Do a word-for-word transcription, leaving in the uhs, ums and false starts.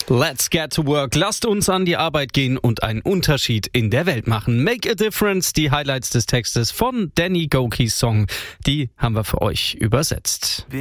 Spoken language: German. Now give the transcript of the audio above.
Let's get to work. Lasst uns an die Arbeit gehen und einen Unterschied in der Welt machen. Make a difference. Die Highlights des Textes von Danny Gokis Song, die haben wir für euch übersetzt.